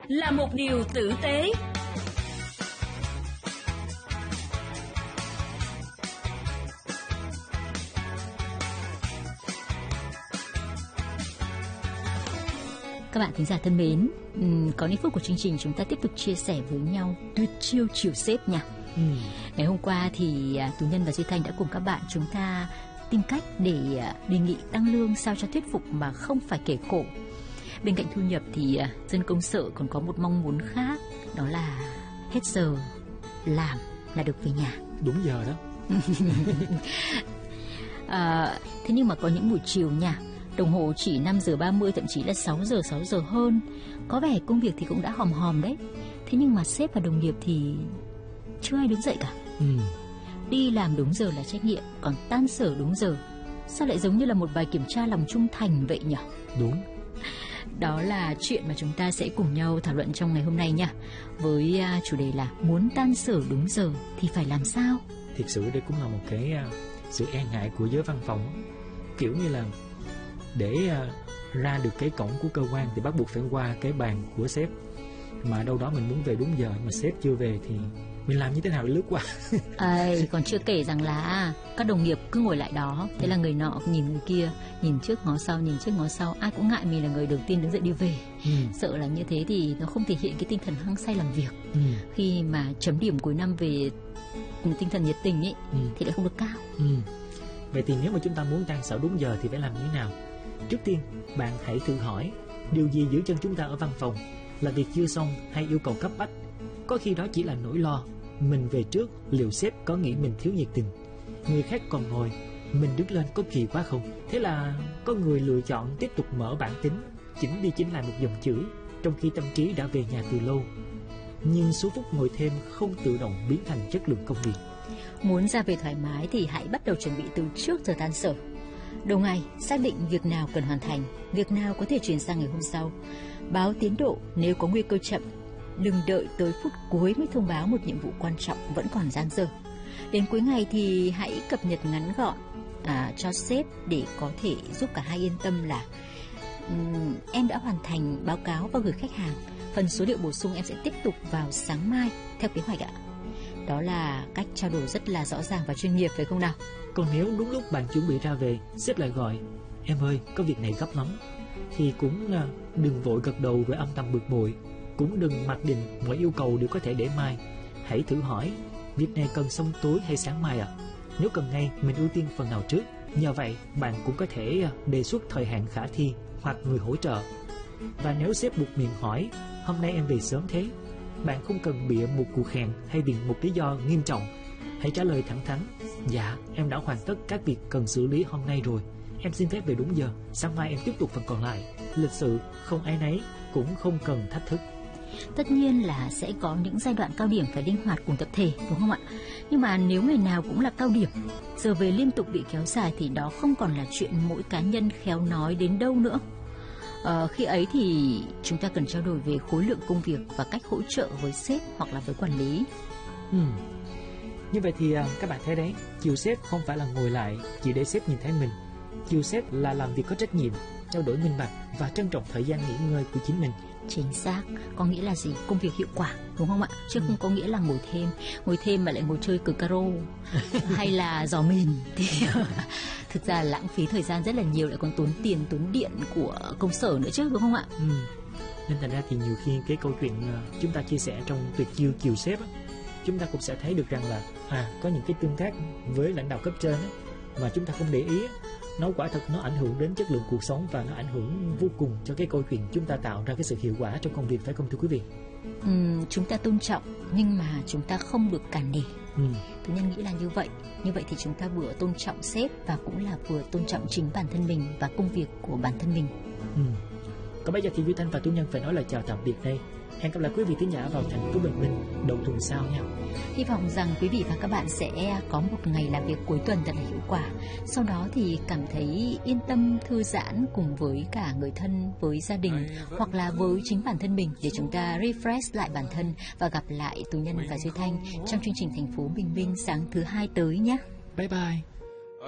là một điều tử tế. Các bạn thính giả thân mến, có những phút của chương trình chúng ta tiếp tục chia sẻ với nhau tuyệt chiêu chiều sếp nha. Ngày hôm qua thì Tú Nhân và Duy Thanh đã cùng các bạn chúng ta tìm cách để đề nghị tăng lương sao cho thuyết phục mà không phải kể khổ. Bên cạnh thu nhập thì dân công sở còn có một mong muốn khác, đó là hết giờ làm là được về nhà. Đúng giờ đó. Thế nhưng mà có những buổi chiều nha, đồng hồ chỉ 5 giờ 30, thậm chí là 6 giờ hơn. Có vẻ công việc thì cũng đã hòm hòm đấy. Thế nhưng mà sếp và đồng nghiệp thì chưa ai đứng dậy cả. Đi làm đúng giờ là trách nhiệm, còn tan sở đúng giờ, sao lại giống như là một bài kiểm tra lòng trung thành vậy nhỉ? Đúng. Đó là chuyện mà chúng ta sẽ cùng nhau thảo luận trong ngày hôm nay nha. Với chủ đề là muốn tan sở đúng giờ thì phải làm sao? Thực sự đây cũng là một cái sự e ngại của giới văn phòng. Kiểu như là để ra được cái cổng của cơ quan thì bắt buộc phải qua cái bàn của sếp. Mà đâu đó mình muốn về đúng giờ mà sếp chưa về thì mình làm như thế nào để lướt qua. Còn chưa kể rằng là các đồng nghiệp cứ ngồi lại đó, thế là người nọ nhìn người kia, nhìn trước ngó sau, nhìn trước ngó sau, ai cũng ngại mình là người đầu tiên đứng dậy đi về. Sợ là như thế thì nó không thể hiện cái tinh thần hăng say làm việc. Khi mà chấm điểm cuối năm về tinh thần nhiệt tình ấy thì lại không được cao. Vậy thì nếu mà chúng ta muốn tan sở đúng giờ thì phải làm như thế nào? Trước tiên, bạn hãy tự hỏi điều gì giữ chân chúng ta ở văn phòng, là việc chưa xong hay yêu cầu cấp bách. Có khi đó chỉ là nỗi lo mình về trước liệu sếp có nghĩ mình thiếu nhiệt tình, người khác còn ngồi, mình đứng lên có kỳ quá không? Thế là có người lựa chọn tiếp tục mở bản tính, chỉnh đi chỉnh lại một dòng chữ, trong khi tâm trí đã về nhà từ lâu. Nhưng số phút ngồi thêm không tự động biến thành chất lượng công việc. Muốn ra về thoải mái thì hãy bắt đầu chuẩn bị từ trước giờ tan sở. Đầu ngày xác định việc nào cần hoàn thành, việc nào có thể chuyển sang ngày hôm sau. Báo tiến độ nếu có nguy cơ chậm. Đừng đợi tới phút cuối mới thông báo một nhiệm vụ quan trọng vẫn còn dang dở. Đến cuối ngày thì hãy cập nhật ngắn gọn cho sếp để có thể giúp cả hai yên tâm là em đã hoàn thành báo cáo và gửi khách hàng. Phần số liệu bổ sung em sẽ tiếp tục vào sáng mai theo kế hoạch ạ. Đó là cách trao đổi rất là rõ ràng và chuyên nghiệp, phải không nào? Còn nếu đúng lúc bạn chuẩn bị ra về, sếp lại gọi em ơi có việc này gấp lắm, thì cũng đừng vội gật đầu rồi âm thầm bực bội. Cũng đừng mặc định mọi yêu cầu đều có thể để mai. Hãy thử hỏi việc này cần xong tối hay sáng mai ạ? Nếu cần ngay, mình ưu tiên phần nào trước. Nhờ vậy bạn cũng có thể đề xuất thời hạn khả thi hoặc người hỗ trợ. Và nếu sếp buộc miệng hỏi hôm nay em về sớm thế, bạn không cần bịa một cuộc hẹn hay viện một lý do nghiêm trọng. Hãy trả lời thẳng thắn: dạ em đã hoàn tất các việc cần xử lý hôm nay rồi, em xin phép về đúng giờ, sáng mai em tiếp tục phần còn lại. Lịch sự, không áy náy, cũng không cần thách thức. Tất nhiên là sẽ có những giai đoạn cao điểm phải linh hoạt cùng tập thể, đúng không ạ? Nhưng mà nếu ngày nào cũng là cao điểm, giờ về liên tục bị kéo dài thì đó không còn là chuyện mỗi cá nhân khéo nói đến đâu nữa. Khi ấy thì chúng ta cần trao đổi về khối lượng công việc và cách hỗ trợ với sếp hoặc là với quản lý. Như vậy thì các bạn thấy đấy, chiều sếp không phải là ngồi lại chỉ để sếp nhìn thấy mình. Chiều sếp là làm việc có trách nhiệm, trao đổi minh bạch và trân trọng thời gian nghỉ ngơi của chính mình. Chính xác, có nghĩa là gì? Công việc hiệu quả, đúng không ạ? Chứ không có nghĩa là ngồi thêm mà lại ngồi chơi cờ caro hay là giò mìn thì thực ra lãng phí thời gian rất là nhiều, lại còn tốn tiền, tốn điện của công sở nữa chứ, đúng không ạ? Nên thành ra thì nhiều khi cái câu chuyện chúng ta chia sẻ trong tuyệt chiêu chiều sếp á, chúng ta cũng sẽ thấy được rằng là có những cái tương tác với lãnh đạo cấp trên á, mà chúng ta không để ý á, nó quả thật nó ảnh hưởng đến chất lượng cuộc sống và nó ảnh hưởng vô cùng cho cái câu chuyện chúng ta tạo ra cái sự hiệu quả trong công việc, phải không thưa quý vị? Chúng ta tôn trọng nhưng mà chúng ta không được cản nể. Tôi nhân nghĩ là như vậy. Như vậy thì chúng ta vừa tôn trọng sếp và cũng là vừa tôn trọng chính bản thân mình và công việc của bản thân mình. Còn bây giờ thì Duy Thanh và Tú Nhân phải nói lời chào tạm biệt đây. Hẹn gặp lại quý vị thính giả vào thành phố Bình Minh đầu tuần sau nha. Hy vọng rằng quý vị và các bạn sẽ có một ngày làm việc cuối tuần thật là hiệu quả. Sau đó thì cảm thấy yên tâm, thư giãn cùng với cả người thân, với gia đình hoặc là với chính bản thân mình để chúng ta refresh lại bản thân và gặp lại Tú Nhân và Duy Thanh trong chương trình Thành phố Bình Minh sáng thứ 2 tới nhé. Bye bye.